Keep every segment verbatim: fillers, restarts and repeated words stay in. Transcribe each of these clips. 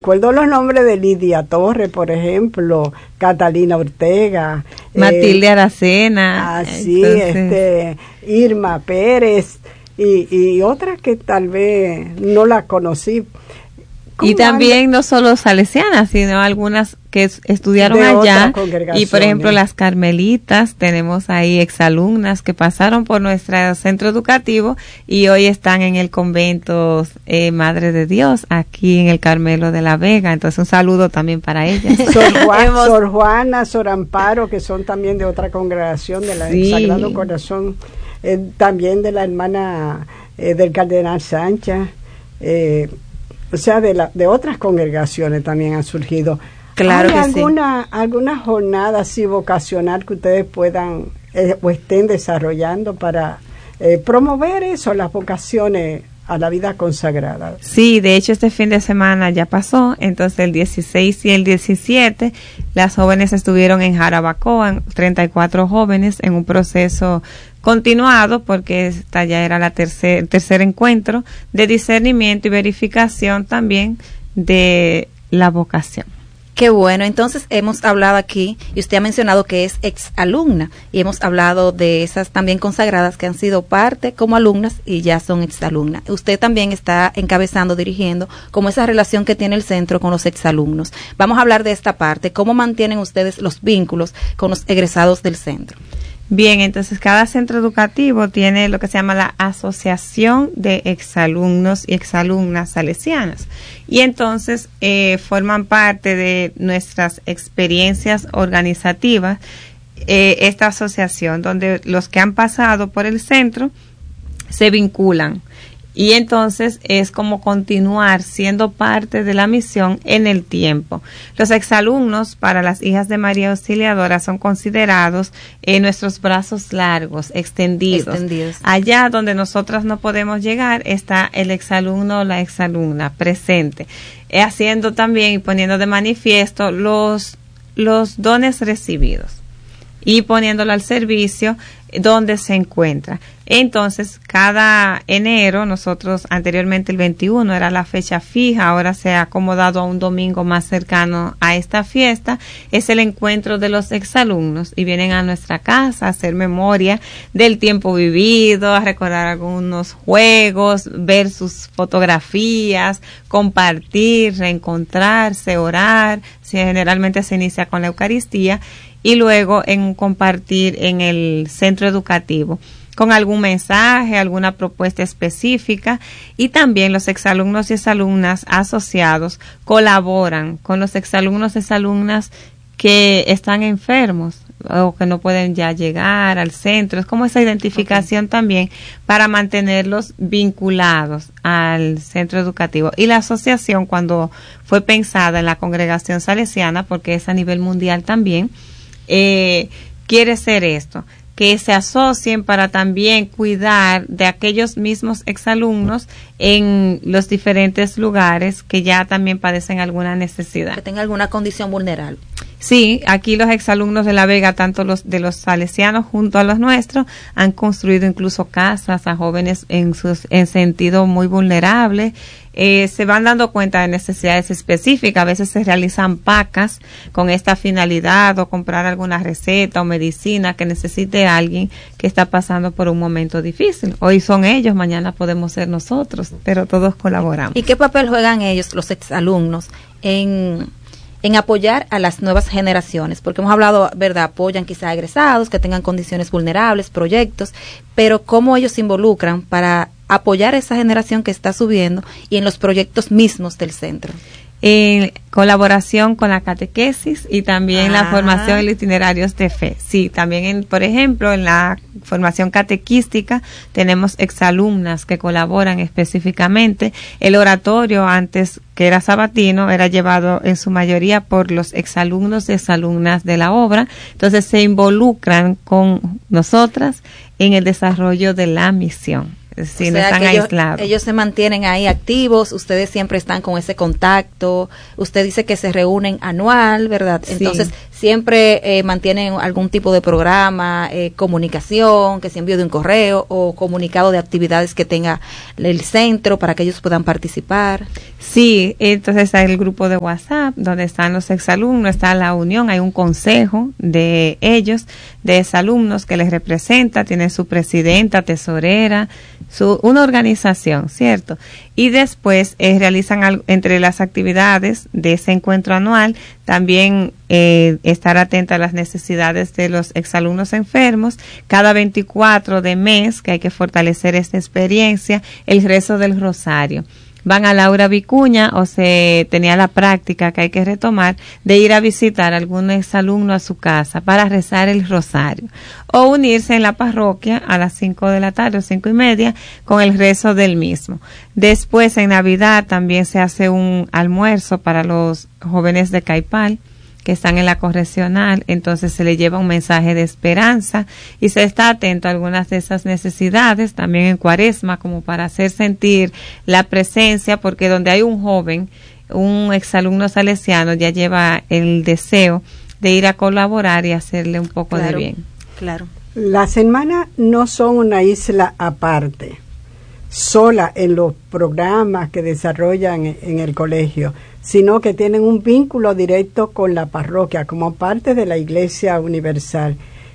Recuerdo los nombres de Lidia Torres, por ejemplo, Catalina Ortega, Matilde eh, Aracena, así, entonces... este, Irma Pérez y, y otras que tal vez no las conocí. Y también anda? No solo salesianas, sino algunas que estudiaron de allá. Y por ejemplo las carmelitas, tenemos ahí exalumnas que pasaron por nuestro centro educativo y hoy están en el convento eh, Madre de Dios, aquí en el Carmelo de la Vega. Entonces un saludo también para ellas. Sor, Juan, Sor Juana, Sor Amparo, que son también de otra congregación del sí. Sagrado Corazón, eh, también de la hermana eh, del Cardenal Sánchez, eh, o sea, de, la, de otras congregaciones también han surgido. Claro ¿Hay que alguna, sí. alguna jornada así vocacional que ustedes puedan eh, o estén desarrollando para eh, promover eso, las vocaciones a la vida consagrada? Sí, de hecho este fin de semana ya pasó, entonces el dieciséis y el diecisiete las jóvenes estuvieron en Jarabacoa, treinta y cuatro jóvenes en un proceso continuado, porque esta ya era la tercer, tercer encuentro de discernimiento y verificación también de la vocación. Qué bueno, entonces hemos hablado aquí, y usted ha mencionado que es exalumna, y hemos hablado de esas también consagradas que han sido parte como alumnas y ya son exalumnas. Usted también está encabezando, dirigiendo, como esa relación que tiene el centro con los exalumnos. Vamos a hablar de esta parte, ¿cómo mantienen ustedes los vínculos con los egresados del centro? Bien, entonces cada centro educativo tiene lo que se llama la Asociación de Exalumnos y Exalumnas Salesianas. Y entonces eh, forman parte de nuestras experiencias organizativas eh, esta asociación, donde los que han pasado por el centro se vinculan. Y entonces es como continuar siendo parte de la misión en el tiempo. Los exalumnos para las hijas de María Auxiliadora son considerados eh, nuestros brazos largos, extendidos. extendidos. Allá donde nosotras no podemos llegar está el exalumno o la exalumna presente, eh, haciendo también y poniendo de manifiesto los, los dones recibidos y poniéndolo al servicio donde se encuentra. Entonces, cada enero, nosotros anteriormente el veintiuno era la fecha fija, ahora se ha acomodado a un domingo más cercano a esta fiesta, es el encuentro de los exalumnos y vienen a nuestra casa a hacer memoria del tiempo vivido, a recordar algunos juegos, ver sus fotografías, compartir, reencontrarse, orar. Sí, generalmente se inicia con la Eucaristía y luego en compartir en el centro educativo con algún mensaje, alguna propuesta específica, y también los exalumnos y exalumnas asociados colaboran con los exalumnos y exalumnas que están enfermos o que no pueden ya llegar al centro. Es como esa identificación okay. también para mantenerlos vinculados al centro educativo. Y la asociación, cuando fue pensada en la congregación salesiana, porque es a nivel mundial también, eh, quiere ser esto, que se asocien para también cuidar de aquellos mismos exalumnos en los diferentes lugares que ya también padecen alguna necesidad. Que tenga alguna condición vulnerable. Sí, aquí los exalumnos de La Vega, tanto los de los salesianos junto a los nuestros, han construido incluso casas a jóvenes en, sus, en sentido muy vulnerable. Eh, se van dando cuenta de necesidades específicas. A veces se realizan pacas con esta finalidad o comprar alguna receta o medicina que necesite alguien que está pasando por un momento difícil. Hoy son ellos, mañana podemos ser nosotros, pero todos colaboramos. ¿Y qué papel juegan ellos, los exalumnos, en... en apoyar a las nuevas generaciones? Porque hemos hablado, ¿verdad? Apoyan quizá a egresados que tengan condiciones vulnerables, proyectos, pero ¿cómo ellos se involucran para apoyar a esa generación que está subiendo y en los proyectos mismos del centro? En colaboración con la catequesis y también ah. la formación en itinerarios de fe. Sí, también, en, por ejemplo, en la formación catequística tenemos exalumnas que colaboran específicamente. El oratorio, antes que era sabatino, era llevado en su mayoría por los exalumnos y exalumnas de la obra. Entonces se involucran con nosotras en el desarrollo de la misión. parte, sí, o no sea, están que ellos, aislados. Ellos se mantienen ahí activos, ustedes siempre están con ese contacto, usted dice que se reúnen anual, ¿verdad? Sí. Entonces, siempre eh, mantienen algún tipo de programa, eh, comunicación, que se envíe de un correo o comunicado de actividades que tenga el centro para que ellos puedan participar. Sí, entonces está el grupo de WhatsApp donde están los exalumnos, está la unión, hay un consejo de ellos, de exalumnos que les representa, tiene su presidenta, tesorera, su, una organización, ¿cierto? Y después eh, realizan al, entre las actividades de ese encuentro anual, también eh, estar atenta a las necesidades de los exalumnos enfermos, cada veinticuatro de mes, que hay que fortalecer esta experiencia, el rezo del rosario. Van a Laura Vicuña o se tenía la práctica que hay que retomar de ir a visitar a algún exalumno a su casa para rezar el rosario o unirse en la parroquia a las cinco de la tarde o cinco y media con el rezo del mismo. Después en Navidad también se hace un almuerzo para los jóvenes de Caipal que están en la correccional, entonces se le lleva un mensaje de esperanza y se está atento a algunas de esas necesidades, también en Cuaresma, como para hacer sentir la presencia, porque donde hay un joven, un exalumno salesiano ya lleva el deseo de ir a colaborar y hacerle un poco claro, de bien. Claro. Las hermanas no son una isla aparte, sola en los programas que desarrollan en el colegio, sino que tienen un vínculo directo con la parroquia como parte de la Iglesia Universal.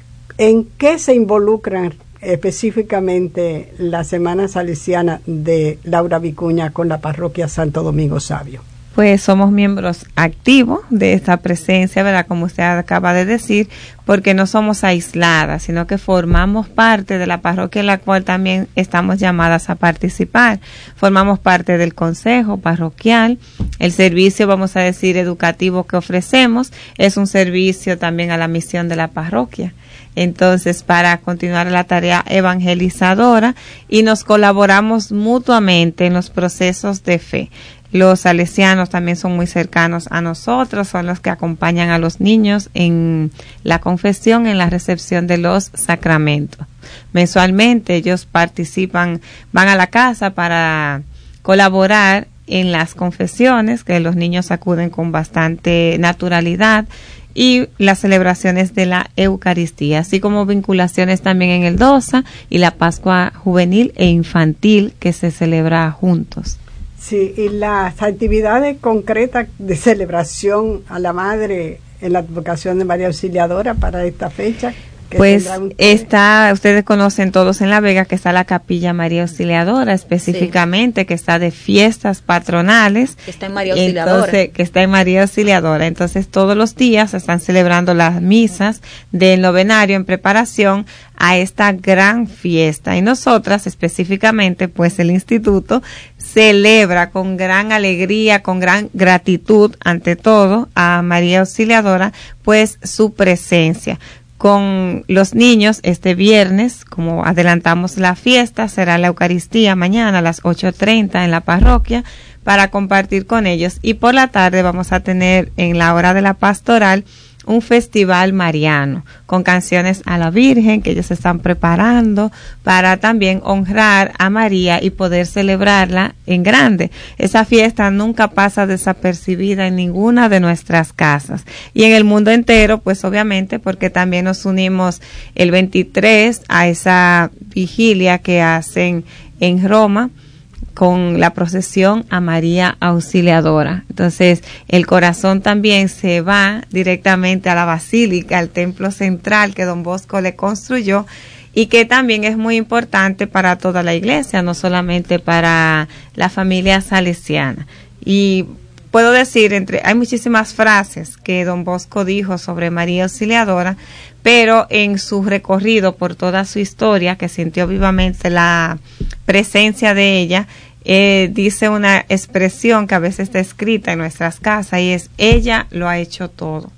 ¿En qué se involucran específicamente la Semana Salesiana de Laura Vicuña con la parroquia Santo Domingo Sabio? Pues somos miembros activos de esta presencia, ¿verdad? Como usted acaba de decir, porque no somos aisladas, sino que formamos parte de la parroquia en la cual también estamos llamadas a participar. Formamos parte del consejo parroquial. El servicio, vamos a decir, educativo que ofrecemos es un servicio también a la misión de la parroquia. Entonces, para continuar la tarea evangelizadora y nos colaboramos mutuamente en los procesos de fe. Los salesianos también son muy cercanos a nosotros, son los que acompañan a los niños en la confesión, en la recepción de los sacramentos. Mensualmente ellos participan, van a la casa para colaborar en las confesiones, que los niños acuden con bastante naturalidad, y las celebraciones de la Eucaristía, así como vinculaciones también en el DOSA y la Pascua Juvenil e Infantil que se celebra juntos. Sí, y las actividades concretas de celebración a la Madre en la advocación de María Auxiliadora para esta fecha. Pues está, ustedes conocen todos en La Vega que está la Capilla María Auxiliadora específicamente, sí, que está de fiestas patronales. Que está en María Auxiliadora. Entonces, que está en María Auxiliadora. Entonces, todos los días se están celebrando las misas del novenario en preparación a esta gran fiesta. Y nosotras específicamente, pues el instituto celebra con gran alegría, con gran gratitud ante todo a María Auxiliadora, pues su presencia. Con los niños este viernes, como adelantamos la fiesta, será la Eucaristía mañana a las ocho treinta en la parroquia para compartir con ellos. Y por la tarde vamos a tener en la hora de la pastoral un festival mariano con canciones a la Virgen que ellos están preparando para también honrar a María y poder celebrarla en grande. Esa fiesta nunca pasa desapercibida en ninguna de nuestras casas y en el mundo entero, pues obviamente porque también nos unimos el veintitrés a esa vigilia que hacen en Roma con la procesión a María Auxiliadora. Entonces, el corazón también se va directamente a la basílica, al templo central que Don Bosco le construyó y que también es muy importante para toda la iglesia, no solamente para la familia salesiana. Y puedo decir, entre hay muchísimas frases que Don Bosco dijo sobre María Auxiliadora, pero en su recorrido por toda su historia, que sintió vivamente la presencia de ella, eh, dice una expresión que a veces está escrita en nuestras casas y es, ella lo ha hecho todo.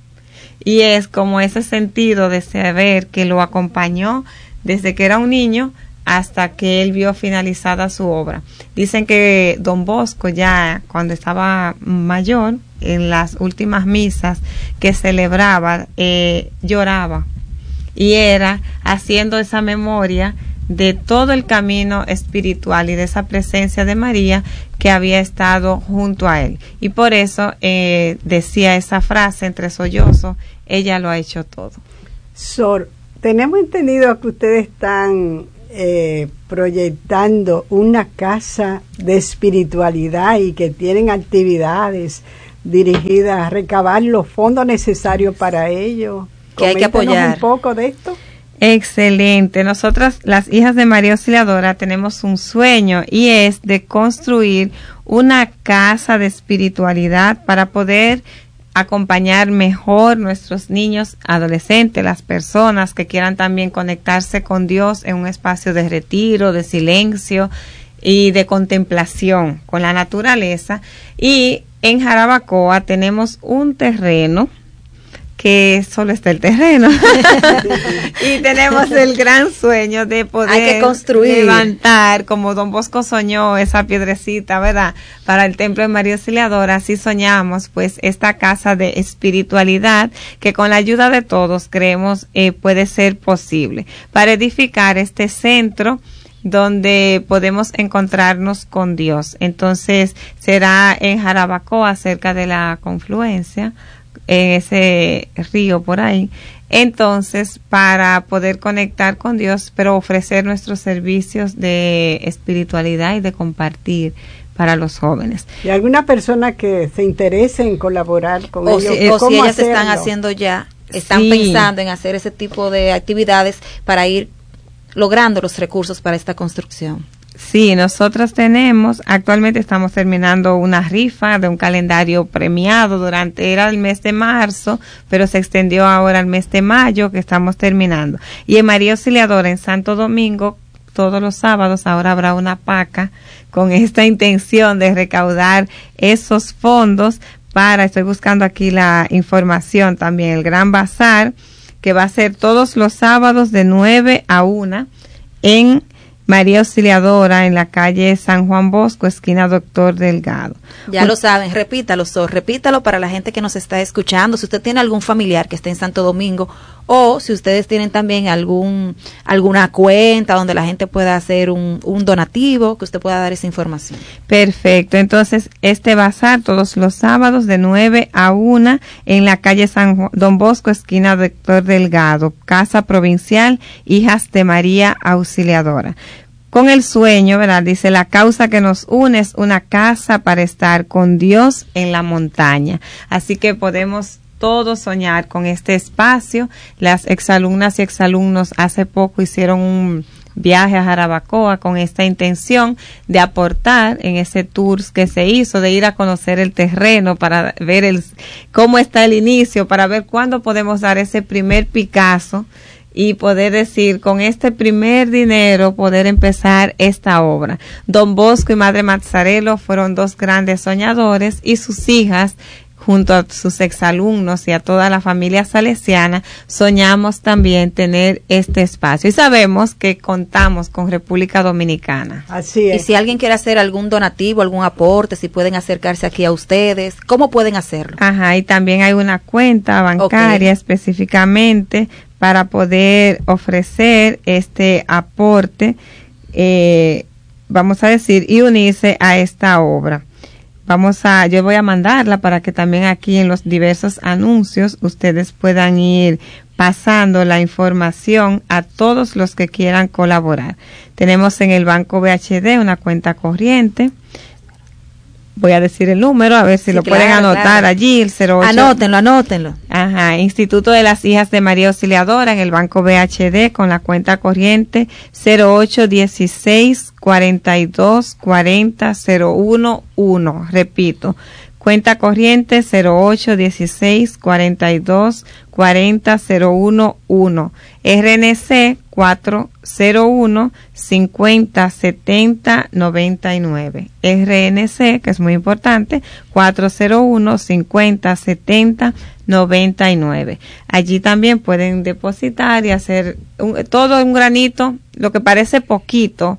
Y es como ese sentido de saber que lo acompañó desde que era un niño hasta que él vio finalizada su obra. Dicen que Don Bosco ya cuando estaba mayor, en las últimas misas que celebraba, eh, lloraba. Y era haciendo esa memoria de todo el camino espiritual y de esa presencia de María que había estado junto a él. Y por eso eh, decía esa frase entre sollozos, ella lo ha hecho todo. Sor, tenemos entendido que ustedes están eh, proyectando una casa de espiritualidad y que tienen actividades dirigidas a recabar los fondos necesarios para ello. Que hay que apoyar un poco de esto. Excelente. Nosotras, las hijas de María Auxiliadora, tenemos un sueño y es de construir una casa de espiritualidad para poder acompañar mejor nuestros niños, adolescentes, las personas que quieran también conectarse con Dios en un espacio de retiro, de silencio y de contemplación con la naturaleza. Y en Jarabacoa tenemos un terreno que solo está el terreno y tenemos el gran sueño de poder Hay que construir. levantar, como Don Bosco soñó, esa piedrecita, ¿verdad?, para el templo de María Auxiliadora. Así soñamos pues esta casa de espiritualidad que con la ayuda de todos creemos eh, puede ser posible para edificar este centro donde podemos encontrarnos con Dios. Entonces será en Jarabacoa, cerca de la confluencia, en ese río por ahí. Entonces, para poder conectar con Dios, pero ofrecer nuestros servicios de espiritualidad y de compartir para los jóvenes. ¿Y alguna persona que se interese en colaborar con o ellos? Si, o si ellas hacerlo? están haciendo ya, están Sí. pensando en hacer ese tipo de actividades para ir logrando los recursos para esta construcción. Sí, nosotros tenemos, actualmente estamos terminando una rifa de un calendario premiado durante, era el mes de marzo, pero se extendió ahora al mes de mayo que estamos terminando. Y en María Auxiliadora, en Santo Domingo, todos los sábados ahora habrá una paca con esta intención de recaudar esos fondos para, estoy buscando aquí la información también, el Gran Bazar, que va a ser todos los sábados de nueve a una en María Auxiliadora, en la calle San Juan Bosco, esquina Doctor Delgado. Ya lo saben, repítalo, Sor, repítalo para la gente que nos está escuchando. Si usted tiene algún familiar que esté en Santo Domingo, o si ustedes tienen también algún alguna cuenta donde la gente pueda hacer un, un donativo, que usted pueda dar esa información. Perfecto, entonces este bazar todos los sábados de nueve a una en la calle San Juan, Don Bosco, esquina Doctor Delgado, Casa Provincial, Hijas de María Auxiliadora. Con el sueño, ¿verdad? Dice, la causa que nos une es una casa para estar con Dios en la montaña. Así que podemos todos soñar con este espacio. Las exalumnas y exalumnos hace poco hicieron un viaje a Jarabacoa con esta intención de aportar en ese tour que se hizo, de ir a conocer el terreno para ver el cómo está el inicio, para ver cuándo podemos dar ese primer Picasso y poder decir, con este primer dinero, poder empezar esta obra. Don Bosco y Madre Mazzarello fueron dos grandes soñadores y sus hijas, junto a sus exalumnos y a toda la familia salesiana, soñamos también tener este espacio. Y sabemos que contamos con República Dominicana. Así es. Y si alguien quiere hacer algún donativo, algún aporte, si pueden acercarse aquí a ustedes, ¿cómo pueden hacerlo? Ajá, y también hay una cuenta bancaria, okay, específicamente para poder ofrecer este aporte, eh, vamos a decir, y unirse a esta obra. Vamos a, yo voy a mandarla para que también aquí en los diversos anuncios ustedes puedan ir pasando la información a todos los que quieran colaborar. Tenemos en el Banco B H D una cuenta corriente. Voy a decir el número, a ver si sí, lo claro, pueden anotar claro. allí, el cero ocho. Anótenlo, anótenlo. Ajá, Instituto de las Hijas de María Auxiliadora en el Banco B H D con la cuenta corriente cero ocho dieciséis cuarenta y dos cuarenta cero uno uno. Repito, cuenta corriente cero ocho dieciséis cuarenta y dos cuarenta cero uno uno. R N C cuatro cero uno cincuenta setenta noventa y nueve. R N C, que es muy importante, cuatro cero uno cincuenta setenta noventa y nueve. Allí también pueden depositar y hacer un, todo un granito, lo que parece poquito,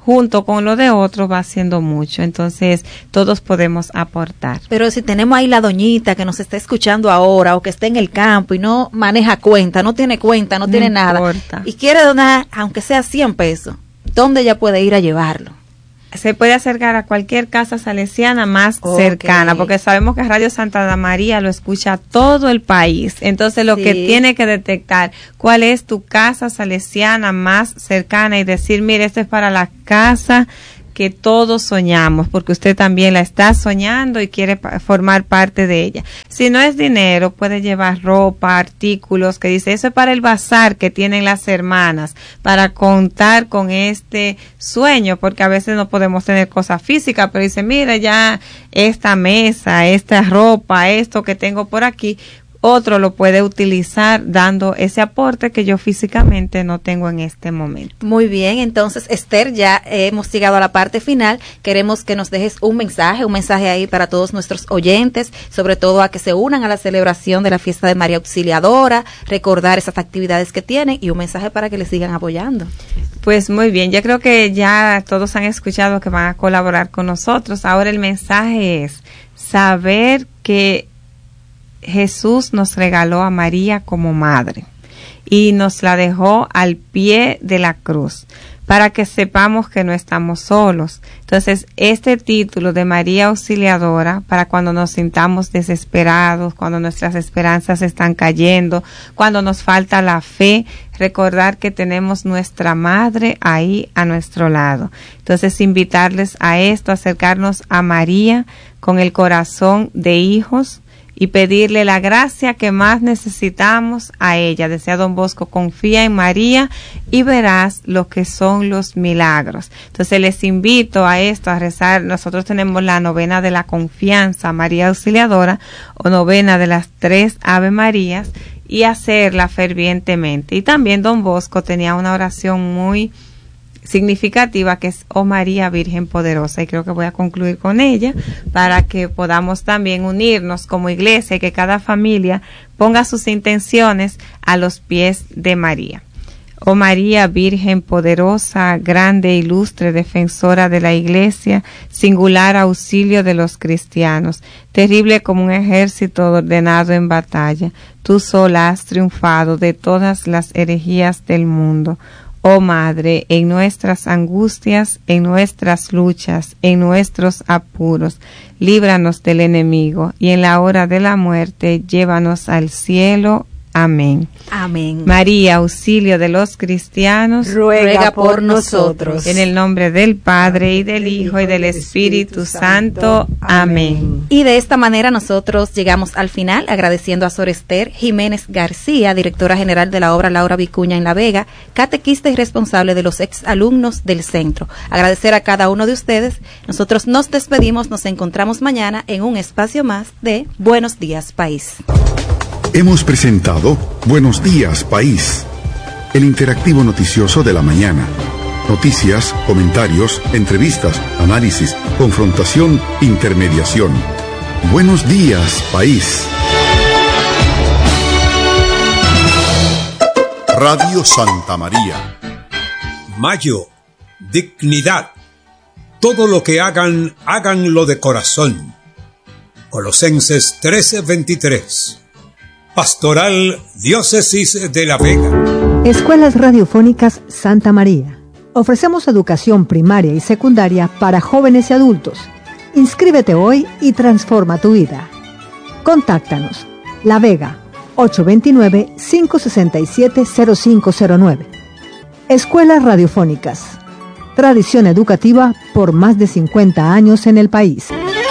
junto con lo de otros va haciendo mucho. Entonces, todos podemos aportar. Pero si tenemos ahí la doñita que nos está escuchando ahora o que está en el campo y no maneja cuenta, no tiene cuenta, no, no tiene nada, importa. Y quiere donar, aunque sea cien pesos, ¿dónde ella puede ir a llevarlo? Se puede acercar a cualquier casa salesiana más okay. cercana, porque sabemos que Radio Santa María lo escucha todo el país. Entonces, lo sí. que tiene que detectar cuál es tu casa salesiana más cercana y decir, mire, esto es para la casa que todos soñamos, porque usted también la está soñando y quiere pa- formar parte de ella. Si no es dinero, puede llevar ropa, artículos, que dice, eso es para el bazar que tienen las hermanas, para contar con este sueño, porque a veces no podemos tener cosas físicas, pero dice, mira, ya esta mesa, esta ropa, esto que tengo por aquí, otro lo puede utilizar dando ese aporte que yo físicamente no tengo en este momento. Muy bien, entonces Esther, ya hemos llegado a la parte final. Queremos que nos dejes un mensaje, un mensaje ahí para todos nuestros oyentes, sobre todo a que se unan a la celebración de la fiesta de María Auxiliadora, recordar esas actividades que tienen y un mensaje para que les sigan apoyando. Pues muy bien, yo creo que ya todos han escuchado que van a colaborar con nosotros. Ahora el mensaje es saber que Jesús nos regaló a María como madre y nos la dejó al pie de la cruz para que sepamos que no estamos solos. Entonces, este título de María Auxiliadora, para cuando nos sintamos desesperados, cuando nuestras esperanzas están cayendo, cuando nos falta la fe, recordar que tenemos nuestra madre ahí a nuestro lado. Entonces, invitarles a esto, acercarnos a María con el corazón de hijos, y pedirle la gracia que más necesitamos a ella. Decía Don Bosco, confía en María y verás lo que son los milagros. Entonces les invito a esto, a rezar. Nosotros tenemos la novena de la confianza, María Auxiliadora, o novena de las tres Ave Marías, y hacerla fervientemente. Y también Don Bosco tenía una oración muy significativa que es Oh María Virgen Poderosa, y creo que voy a concluir con ella para que podamos también unirnos como iglesia y que cada familia ponga sus intenciones a los pies de María. Oh María Virgen Poderosa, grande e ilustre defensora de la Iglesia, singular auxilio de los cristianos, terrible como un ejército ordenado en batalla, tú sola has triunfado de todas las herejías del mundo. Oh Madre, en nuestras angustias, en nuestras luchas, en nuestros apuros, líbranos del enemigo, y en la hora de la muerte, llévanos al cielo. Amén. Amén. María, auxilio de los cristianos, ruega, ruega por nosotros. En el nombre del Padre, y del Hijo, y del Espíritu Santo. Amén. Y de esta manera nosotros llegamos al final, agradeciendo a Sor Esther Jiménez García, directora general de la obra Laura Vicuña en La Vega, catequista y responsable de los exalumnos del centro. Agradecer a cada uno de ustedes. Nosotros nos despedimos, nos encontramos mañana en un espacio más de Buenos Días País. Hemos presentado Buenos Días País, el interactivo noticioso de la mañana. Noticias, comentarios, entrevistas, análisis, confrontación, intermediación. Buenos Días País. Radio Santa María. Mayo, dignidad. Todo lo que hagan, háganlo de corazón. Colosenses trece veintitrés. Pastoral Diócesis de La Vega. Escuelas Radiofónicas Santa María. Ofrecemos educación primaria y secundaria para jóvenes y adultos. Inscríbete hoy y transforma tu vida. Contáctanos. La Vega, ocho dos nueve, cinco seis siete, cero cinco cero nueve. Escuelas Radiofónicas. Tradición educativa por más de cincuenta años en el país.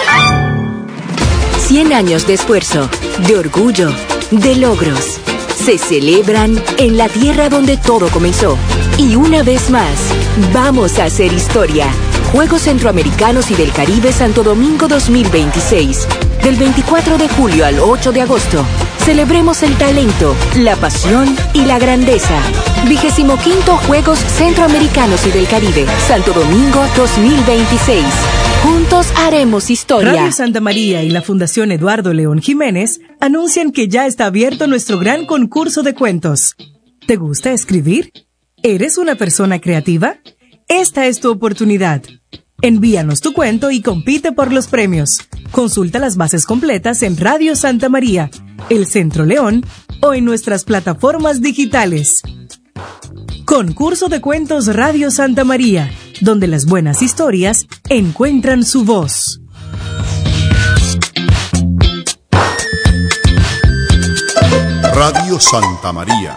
cien años de esfuerzo, de orgullo, de logros. Se celebran en la tierra donde todo comenzó. Y una vez más, vamos a hacer historia. Juegos Centroamericanos y del Caribe Santo Domingo dos mil veintiséis. Del veinticuatro de julio al ocho de agosto. Celebremos el talento, la pasión y la grandeza. Vigésimo quinto Juegos Centroamericanos y del Caribe Santo Domingo dos mil veintiséis. Juntos haremos historia. Radio Santa María y la Fundación Eduardo León Jiménez anuncian que ya está abierto nuestro gran concurso de cuentos. ¿Te gusta escribir? ¿Eres una persona creativa? Esta es tu oportunidad. Envíanos tu cuento y compite por los premios. Consulta las bases completas en Radio Santa María, El Centro León o en nuestras plataformas digitales. Concurso de Cuentos Radio Santa María, donde las buenas historias encuentran su voz. Radio Santa María.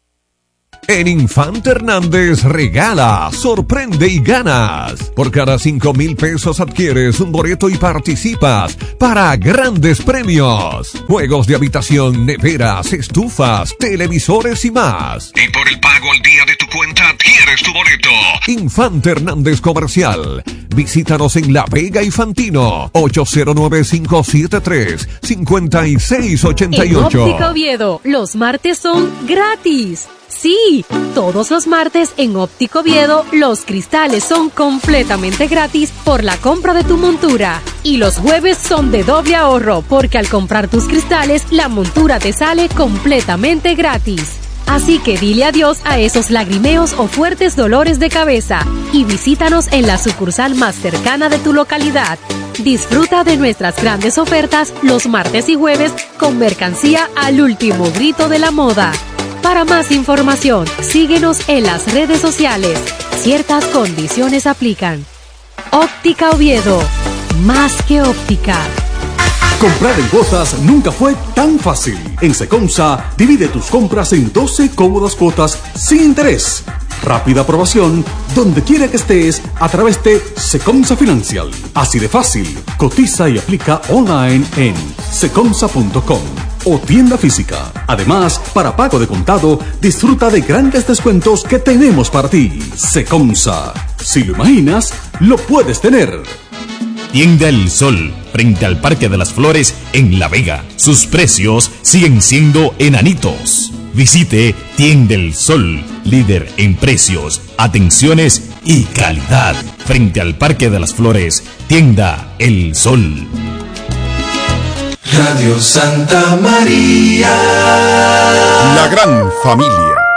En Infante Hernández regala, sorprende y ganas. Por cada cinco mil pesos adquieres un boleto y participas para grandes premios. Juegos de habitación, neveras, estufas, televisores y más. Y por el pago al día de tu cuenta adquieres tu boleto. Infante Hernández Comercial. Visítanos en La Vega y Fantino. ocho cero nueve, cinco siete tres, cinco seis ocho ocho. En Óptica Oviedo, los martes son gratis. Sí, todos los martes en Óptico Oviedo los cristales son completamente gratis por la compra de tu montura. Y los jueves son de doble ahorro porque al comprar tus cristales la montura te sale completamente gratis. Así que dile adiós a esos lagrimeos o fuertes dolores de cabeza y visítanos en la sucursal más cercana de tu localidad. Disfruta de nuestras grandes ofertas los martes y jueves con mercancía al último grito de la moda. Para más información, síguenos en las redes sociales. Ciertas condiciones aplican. Óptica Oviedo, más que óptica. Comprar en cuotas nunca fue tan fácil. En Secomsa, divide tus compras en doce cómodas cuotas sin interés. Rápida aprobación, donde quiera que estés, a través de Secomsa Financial. Así de fácil. Cotiza y aplica online en secomsa punto com o tienda física. Además, para pago de contado, disfruta de grandes descuentos que tenemos para ti. Secomsa. Si lo imaginas, lo puedes tener. Tienda El Sol, frente al Parque de las Flores en La Vega. Sus precios siguen siendo enanitos. Visite Tienda El Sol, líder en precios, atenciones y calidad. Frente al Parque de las Flores, Tienda El Sol. Radio Santa María. La gran familia.